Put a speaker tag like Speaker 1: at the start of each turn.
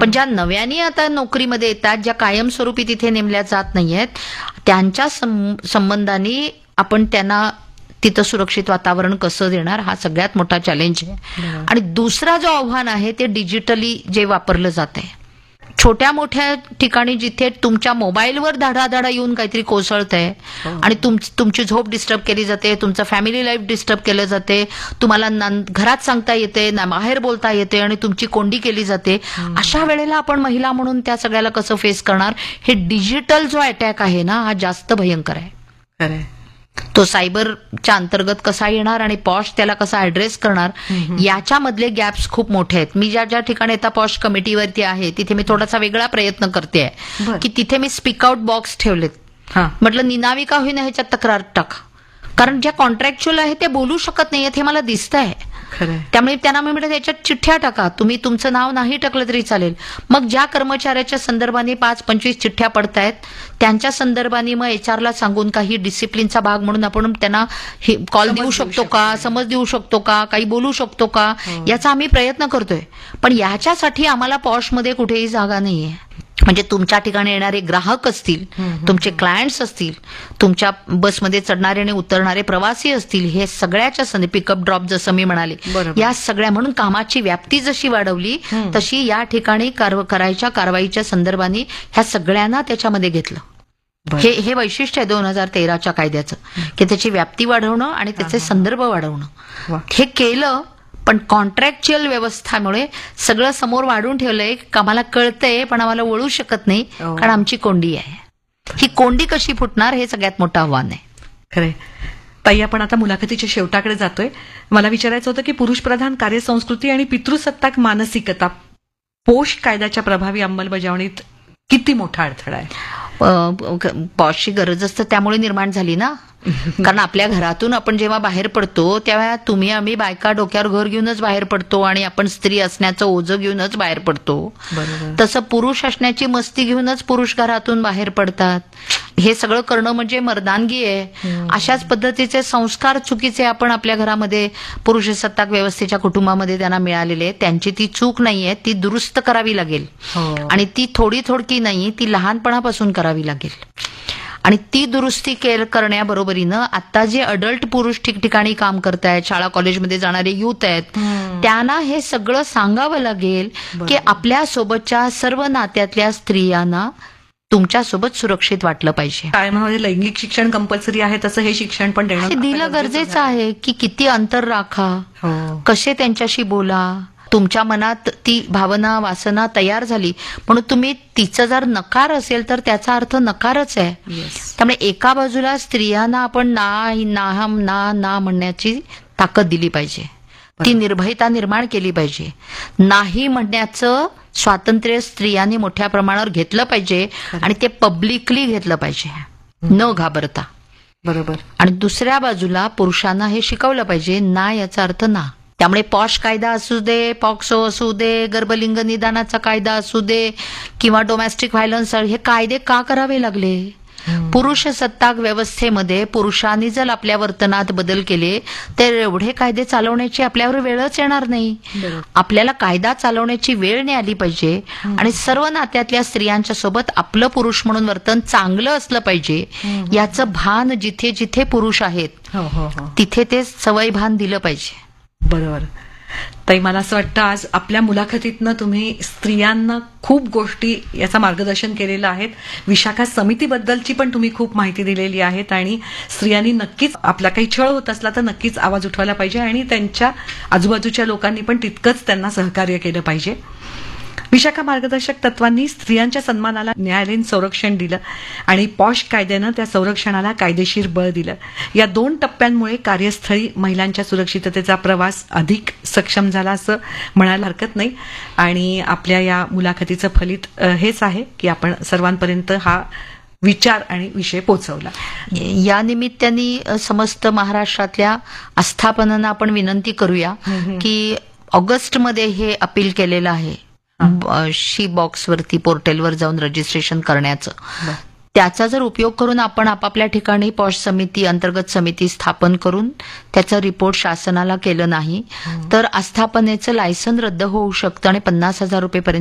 Speaker 1: पण ज्या नव्याने आता नोकरीमध्ये येतात, ज्या कायमस्वरूपी तिथे नेमल्या जात नाहीयेत, त्यांच्या संबंधाने आपण त्यांना तिथं सुरक्षित वातावरण कसं देणार, हा सगळ्यात मोठा चॅलेंज आहे. आणि दुसरा जो आव्हान आहे ते डिजिटली जे वापरलं जात आहे, छोट्या मोठ्या ठिकाणी जिथे तुमच्या मोबाईलवर धाडाधाडा येऊन काहीतरी कोसळत आहे आणि तुमची झोप डिस्टर्ब केली जाते, तुमचं फॅमिली लाईफ डिस्टर्ब केलं जाते, तुम्हाला घरात सांगता येते ना, बाहेर बोलता येते आणि तुमची कोंडी केली जाते, अशा वेळेला आपण महिला म्हणून त्या सगळ्याला कसं फेस करणार? हे डिजिटल जो अटॅक आहे ना, हा जास्त भयंकर आहे. तो सायबरच्या अंतर्गत कसा येणार आणि पॉश त्याला कसा ऍड्रेस करणार, याच्यामधले गॅप्स खूप मोठे आहेत. मी ज्या ज्या ठिकाणी आता पॉश कमिटीवरती आहे तिथे मी थोडासा वेगळा प्रयत्न करते आहे की तिथे मी स्पीक आउट बॉक्स ठेवलेत. म्हटलं निनावी का होईना ह्याच्यात तक्रार टाका, कारण ज्या कॉन्ट्रॅक्च्युअल आहे ते बोलू शकत नाहीयेत हे मला दिसतंय. त्यामुळे त्यांना मी म्हटलं त्याच्यात चिठ्ठ्या टाका, तुम्ही तुमचं नाव नाही टाकलं तरी चालेल. मग ज्या कर्मचाऱ्याच्या संदर्भाने 5-25 चिठ्ठ्या पडतायत त्यांच्या संदर्भाने मग एचआरला सांगून काही डिसिप्लिनचा भाग म्हणून आपण त्यांना कॉल देऊ शकतो का, समज देऊ शकतो का, काही बोलू शकतो का, याचा आम्ही प्रयत्न करतोय. पण याच्यासाठी आम्हाला पॉशमध्ये कुठेही जागा नाहीये. म्हणजे तुमच्या ठिकाणी येणारे ग्राहक असतील, तुमचे क्लायंट्स असतील, तुमच्या बसमध्ये चढणारे आणि उतरणारे प्रवासी असतील, हे सगळ्याच्या संधी पिकअप ड्रॉप जसं मी म्हणाले, या सगळ्या म्हणून कामाची व्याप्ती जशी वाढवली तशी या ठिकाणी करायच्या कारवाईच्या संदर्भाने ह्या सगळ्यांना त्याच्यामध्ये घेतलं. हे वैशिष्ट्य आहे 2013च्या कायद्याचं, की त्याची व्याप्ती वाढवणं आणि त्याचे संदर्भ वाढवणं. हे केलं, पण कॉन्ट्रॅक्च्युअल व्यवस्थामुळे सगळं समोर वाढून ठेवलंय. आम्हाला कळतंय पण आम्हाला वळू शकत नाही, कारण आमची कोंडी आहे. ही कोंडी कशी फुटणार हे सगळ्यात मोठं आव्हान आहे.
Speaker 2: खरंय. ताई, आपण आता मुलाखतीच्या शेवटाकडे जातोय. मला विचारायचं होतं की पुरुषप्रधान कार्यसंस्कृती आणि पितृसत्ताक मानसिकता पोष कायद्याच्या प्रभावी अंमलबजावणीत किती मोठा अडथळा आहे?
Speaker 1: पॉशची गरज असतं त्यामुळे निर्माण झाली ना. कारण आपल्या घरातून आपण जेव्हा बाहेर पडतो तेव्हा तुम्ही आम्ही बायका डोक्यावर घर घेऊनच बाहेर पडतो आणि आपण स्त्री असण्याचं ओझं घेऊनच बाहेर पडतो. तसं पुरुष असण्याची मस्ती घेऊनच पुरुष घरातून बाहेर पडतात. हे सगळं करणं म्हणजे मर्दानगी आहे. अशाच पद्धतीचे संस्कार चुकीचे आपण आपल्या घरामध्ये पुरुषसत्ताक व्यवस्थेच्या कुटुंबामध्ये त्यांना मिळालेले आहेत. त्यांची ती चूक नाहीये, ती दुरुस्त करावी लागेल. आणि ती थोडी नाही, ती लहानपणापासून करावी लागेल. आणि ती दुरुस्ती करण्याबरोबरीनं आता जे अडल्ट पुरुष ठिकठिकाणी काम करतायत, शाळा कॉलेजमध्ये जाणारे युथ आहेत, त्यांना हे सगळं सांगावं लागेल की आपल्या सोबतच्या सर्व नात्यातल्या स्त्रियांना तुमच्यासोबत सुरक्षित वाटलं पाहिजे.
Speaker 2: कायममध्ये लैंगिक शिक्षण कंपल्सरी आहे, तसं हे शिक्षण पण
Speaker 1: दिलं गरजेचं आहे. की किती अंतर राखा, कसे त्यांच्याशी बोला, तुमच्या मनात ती भावना वासना तयार झाली म्हणून तुम्ही तिचं जर नकार असेल तर त्याचा अर्थ नकारच आहे. त्यामुळे एका बाजूला स्त्रियांना आपण ना म्हणण्याची ताकद दिली पाहिजे, ती निर्भयता निर्माण केली पाहिजे. नाही म्हणण्याचं स्वातंत्र्य स्त्रियांनी मोठ्या प्रमाणावर घेतलं पाहिजे आणि ते पब्लिकली घेतलं पाहिजे, न घाबरता.
Speaker 2: बरोबर.
Speaker 1: आणि दुसऱ्या बाजूला पुरुषांना हे शिकवलं पाहिजे, ना याचा अर्थ ना. त्यामुळे पॉश कायदा असू दे, पॉक्सो असू दे, गर्भलिंग निदानाचा कायदा असू दे किंवा डोमेस्टिक व्हायलन्स, हे कायदे का करावे लागले? पुरुष सत्ताक व्यवस्थेमध्ये पुरुषांनी जर आपल्या वर्तनात बदल केले तर एवढे कायदे चालवण्याची आपल्यावर वेळच येणार नाही. आपल्याला कायदा चालवण्याची वेळ नाही आली पाहिजे आणि सर्व नात्यातल्या स्त्रियांच्या सोबत आपलं पुरुष म्हणून वर्तन चांगलं असलं पाहिजे. याचं भान जिथे जिथे पुरुष आहेत तिथे ते सवय भान दिलं पाहिजे.
Speaker 2: बरोबर. ताई, मला असं वाटतं आज आपल्या मुलाखतीतनं तुम्ही स्त्रियांना खूप गोष्टी याचं मार्गदर्शन केलेलं आहे. विशाखा समितीबद्दलची पण तुम्ही खूप माहिती दिलेली आहेत आणि स्त्रियांनी नक्कीच आपला काही छळ होत असला तर नक्कीच आवाज उठवायला पाहिजे आणि त्यांच्या आजूबाजूच्या लोकांनी पण तितकंच त्यांना सहकार्य केलं पाहिजे. विशाखा मार्गदर्शक तत्वांनी स्त्रियांच्या सन्मानाला न्यायालयीन संरक्षण दिलं आणि पॉश कायद्यानं त्या संरक्षणाला कायदेशीर बळ दिलं. या 2 टप्प्यांमुळे कार्यस्थळी महिलांच्या सुरक्षिततेचा प्रवास अधिक सक्षम झाला असं म्हणायला हरकत नाही. आणि आपल्या या मुलाखतीचं फलित हेच आहे की आपण सर्वांपर्यंत हा विचार आणि विषय पोहोचवला.
Speaker 1: या निमित्ताने समस्त महाराष्ट्रातल्या आस्थापनांना आपण विनंती करूया की ऑगस्टमध्ये हे अपील केलेलं आहे शी बॉक्सवरती पोर्टलवर जाऊन रजिस्ट्रेशन करण्याचं. त्याचा जर उपयोग करून आपण आपापल्या ठिकाणी पॉश समिती अंतर्गत समिती स्थापन करून त्याचा रिपोर्ट शासनाला केलं नाही तर आस्थापनेचं लायसन रद्द होऊ शकतं आणि 50,000 रुपये